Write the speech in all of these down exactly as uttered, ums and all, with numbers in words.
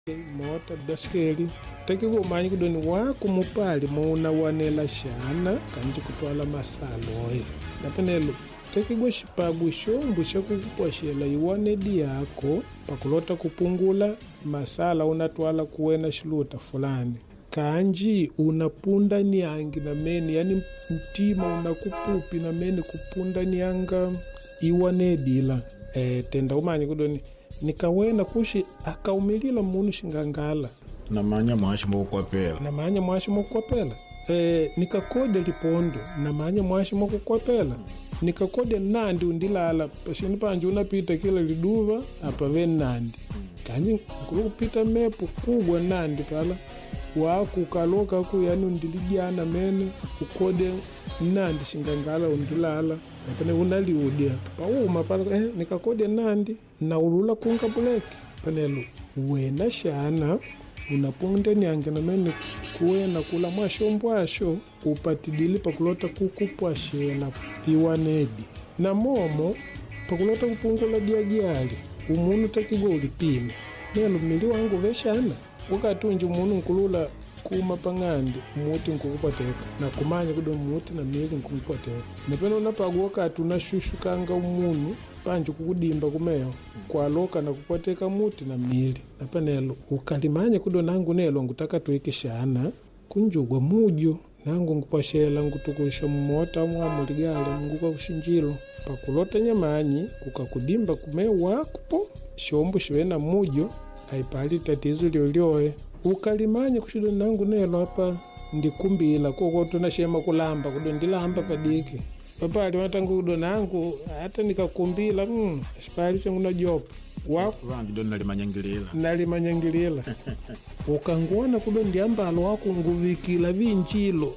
mota daskeli takivo manyi kudoni wako mupali mouna wanela shana kanji kutwala masaloe napenelo takigwa shipagu shombu shakukupwashela iwanedi yako pakulota kupungula masala unatwala kuwena shiluta fulani kanji unapunda niangi na meni yani mtima unakupupi na meni kupunda nianga iwanedila e, tenda umanyi kudoni nikawena kushi akaumilila munu shingangala na manya mwashi mwakwapela na manya mwashi mwakwapela e, nikakode lipondo na manya mwashi mwakwapela nikakode nandi undilala pashini panji unapita kila liduva apa ve nandi kanyi nkulu kupita mepo kubwa nandi pala waku kaloka ku yani undilijana mene ukode nandi shingangala undilala napene unaliudia pauma pala eh, nikakode nandi na ulula kunga buleki panelo wena shana unapunde niange na mene kuwena kula mwashombo asho upatidili pakulota kukupwashela iwanedi na momo pakulota kupungula diajiali umunu takigo ulipime nelo mili wangu veshana wakati unji umunu nkulula kuma pangandi muti nkukupateka na kumanya kudo muti na mili nkukupateka napeno unapagu wakati unashushukanga umunu panji kukudimba kumeo kwa loka na kupateka muti na mili napenelo ukalimanya kudo nangu nelo ngutaka tuweke shana kunjugwa mujo nangu ngupashela ngutukusha mmota mwamuligale nguka kushinjilo pakulota nyamanyi kukakudimba kumeo wakupo shombu shiwena mujo haipali tatizo liolioe ukalimanya kushido nangu nelo hapa ndikumbila koko tunashema kulamba kudo ndilamba padiki papali watangu kudo nangu hata nikakumbila mm, shipali changu na jopo wako wangi do nalimanyangilila nalimanyangilila ukanguona kudo ndiambalo wako nguvikila vinjilo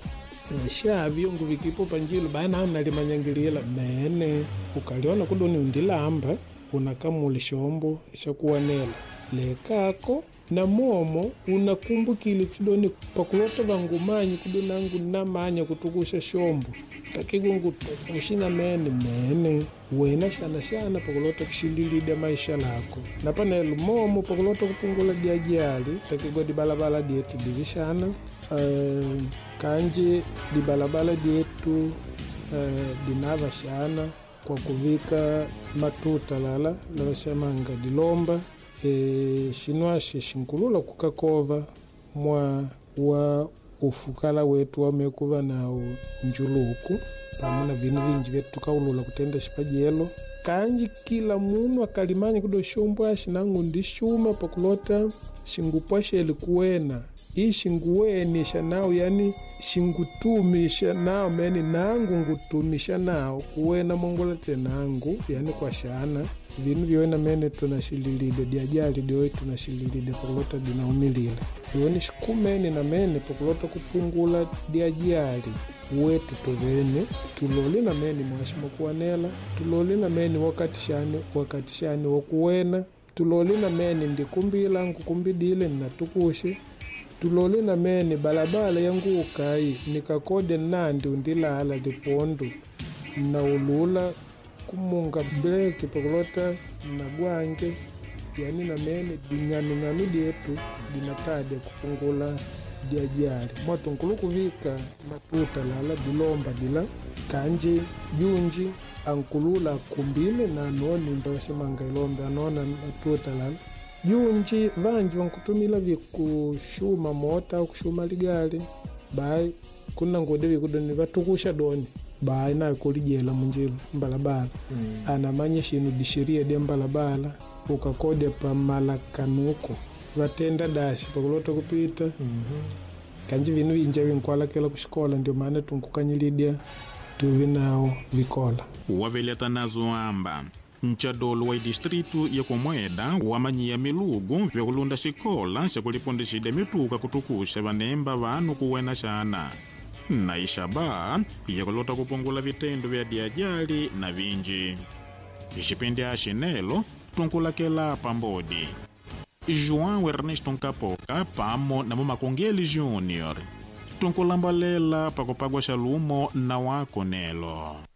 shavyo nguvikipo panjilo bana nalimanyangilila mene ukaliona kudo ni undilamba unakamuli shombo ishakuwanela lekako na momo unakumbukili kudoni pakulota vangumanyi kudonangu namanya kutukusha shombo takigungu tukushina mene mene wena shana shana pakulota kushindilida maisha lako napanelu momo pakulota kupungula diajali takigwa dibalabala dietu divishana uh, kanji dibalabala dietu uh, dinava shana kwa kuvika matuta lala lavashamanga dilomba e, shinwashe shinkulula kukakova mwa wa ufukala wetu wamekuva nao njuluku pamuna vinu vinji vyetu tukaulula kutenda shipajelo kanji kila munu akalimanya kudo shombwa shinangu ndishuma pakulota shingupwasheli kuwena hii shinguwenisha nao yani shingutumisha nao meni nangu ngutumisha nao kuwena mongolete nangu yani kwa shana vinu vyowena mene tunashililide diajali diwe tunashililide pakulota dinaumilile yoni shikumeni na mene pakulota kupungula diajali wetu tovene tuloli na meni mwashima kuwanela tuloli na meni wakati shani wakati shani wakuwena tuloli na meni ndikumbila nkukumbidile natukushe tuloli na meni balabala yangu ukai nikakode nandi undilala lipondo na ulula kumunga breki pakulota na gwange yani na meni dinganu dietu dinatade kupungula diajari moto nkulu kuvika matuta lala dilomba dila kanji junji ankulula kumbile na noni mbawashimanga ilomba anona matuta lala junji vanji wankutumila vikushuma mota au kushuma ligali bai kuna ngode vikudoni vatukusha doni bai na kulijela munjilo mbalabala mm. anamanya shinu dishiria dia mbalabala ukakode pa malakanuko vatenda dashi pakulota kupita mm-hmm. kanji vinu inja vinkwala kela kushikola ndio maana tunkukanyilidia tuvinao vikola waveleta nazo amba nchadolo wa distritu ya Komweda wamanyia milugu vyakulunda shikola shakulipondeshida mituka kutukusha vanemba vanu kuwena shana na ishaba yakulota kupungula vitendo vya diajali na vinji ishipindi ashinelo tunkulakela pambodi João Ernesto Nkapoka pamo na Mumakongeli Junior tunkulambalela pakupagwa shalumo na wako nelo.